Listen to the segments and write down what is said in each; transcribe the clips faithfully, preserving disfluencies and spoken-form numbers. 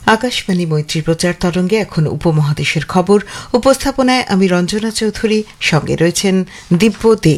আকাশবাণী মৈত্রী প্রচার তরঙ্গে এখন উপমহাদেশের খবর উপস্থাপনায় আমি রঞ্জনা চৌধুরী, সঙ্গে রয়েছেন দিব্য দে।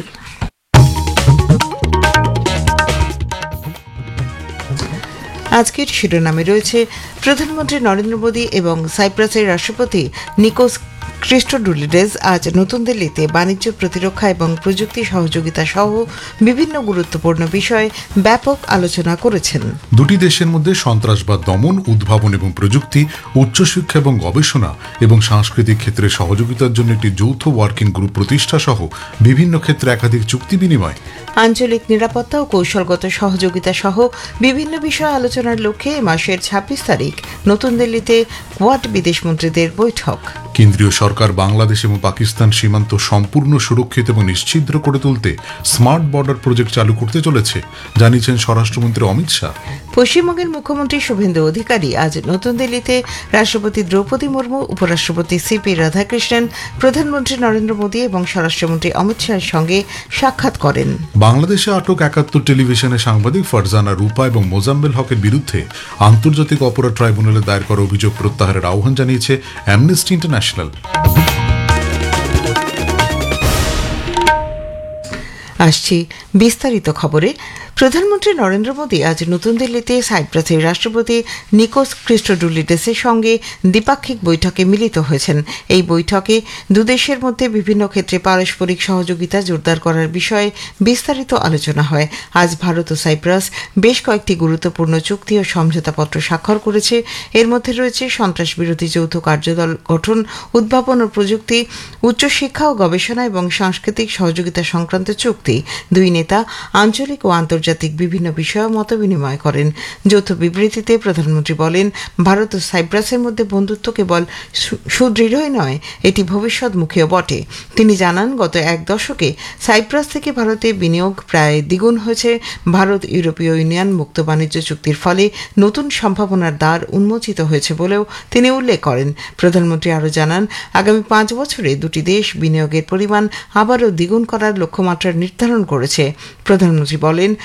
আজকের শিরোনামে রয়েছে প্রধানমন্ত্রী নরেন্দ্র মোদী এবং সাইপ্রাসের রাষ্ট্রপতি নিকোস ক্রিস্টোডুলিডেস আজ নতুন দিল্লিতে বাণিজ্য, প্রতিরক্ষা এবং প্রযুক্তি সহযোগিতা সহ বিভিন্ন গুরুত্বপূর্ণ বিষয়ে ব্যাপক আলোচনা করেছেন। দুটি দেশের মধ্যে সন্ত্রাসবাদ দমন, উদ্ভাবন এবং প্রযুক্তি, উচ্চশিক্ষা এবং গবেষণা এবং সাংস্কৃতিক ক্ষেত্রে সহযোগিতার জন্য একটি যৌথ ওয়ার্কিং গ্রুপ প্রতিষ্ঠা সহ বিভিন্ন ক্ষেত্রে একাধিক চুক্তি বিনিময়, আঞ্চলিক নিরাপত্তা ও কৌশলগত সহযোগিতা সহ বিভিন্ন বিষয়ে আলোচনার লক্ষ্যে এ মাসের ছাব্বিশ তারিখ নতুন দিল্লিতে কোয়াড বিদেশমন্ত্রীদের বৈঠক। কেন্দ্রীয় সরকার বাংলাদেশ এবং পাকিস্তান সীমান্ত সম্পূর্ণ সুরক্ষিত এবং নিশ্ছিদ্র করে তুলতে স্মার্ট বর্ডার প্রজেক্ট চালু করতে চলেছে, জানিয়েছেন স্বরাষ্ট্রমন্ত্রী অমিত শাহ। পশ্চিমবঙ্গের মুখ্যমন্ত্রী শুভেন্দু অধিকারী আজ নতুন দিল্লিতে রাষ্ট্রপতি দ্রৌপদী মুর্মু, উপরাষ্ট্রপতি সিপি রাধাকৃষ্ণন, প্রধানমন্ত্রী নরেন্দ্র মোদী এবং স্বরাষ্ট্রমন্ত্রী অমিত শাহের সঙ্গে সাক্ষাৎ করেন। বাংলাদেশে আটক একাত্তর টেলিভিশনের সাংবাদিক ফারজানা রূপা এবং মোজাম্মেল হকের বিরুদ্ধে আন্তর্জাতিক অপরাধ ট্রাইব্যুনালে দায়ের করা অভিযোগ প্রত্যাহারের আহ্বান জানিয়েছে অ্যামনেস্টি ইন্টারন্যাশনাল। আসছি বিস্তারিত খবরে। প্রধানমন্ত্রী নরেন্দ্র মোদী আজ নতুন দিল্লিতে সাইপ্রাসের রাষ্ট্রপতি নিকোস ক্রিস্টোডুলিডেসের সঙ্গে দ্বিপাক্ষিক বৈঠকে মিলিত হয়েছেন। এই বৈঠকে দুদেশের মধ্যে বিভিন্ন ক্ষেত্রে পারস্পরিক সহযোগিতা জোরদার করার বিষয়ে বিস্তারিত আলোচনা হয়। আজ ভারত ও সাইপ্রাস বেশ কয়েকটি গুরুত্বপূর্ণ চুক্তি ও সমঝোতাপত্র স্বাক্ষর করেছে। এর মধ্যে রয়েছে সন্ত্রাস বিরোধী যৌথ কার্যদল গঠন, উদ্ভাবন ও প্রযুক্তি, উচ্চশিক্ষা ও গবেষণা এবং সাংস্কৃতিক সহযোগিতা সংক্রান্ত চুক্তি। দুই নেতা আঞ্চলিক ও আন্তর্জাতিক আন্তর্জাতিক বিভিন্ন বিষয়ে মত বিনিময় করেন। যৌথ বিবৃতিতে প্রধানমন্ত্রী বলেন, ভারত ও সাইপ্রাসের মধ্যে বন্ধুত্ব কেবল সুদৃঢ়ই নয়, এটি ভবিষ্যৎমুখীও বটে। তিনি জানান, গত এক দশকে সাইপ্রাস থেকে ভারতে বিনিয়োগ প্রায় দ্বিগুণ হয়েছে। ভারত ইউরোপীয় ইউনিয়ন মুক্ত বাণিজ্য চুক্তির ফলে নতুন সম্ভাবনার দ্বার উন্মোচিত হয়েছে বলেও তিনি উল্লেখ করেন। প্রধানমন্ত্রী আরও জানান, আগামী পাঁচ বছরে দুটি দেশ বিনিয়োগের পরিমাণ আবারও দ্বিগুণ করার লক্ষ্যমাত্রা নির্ধারণ করেছে। প্রধানমন্ত্রী বলেন,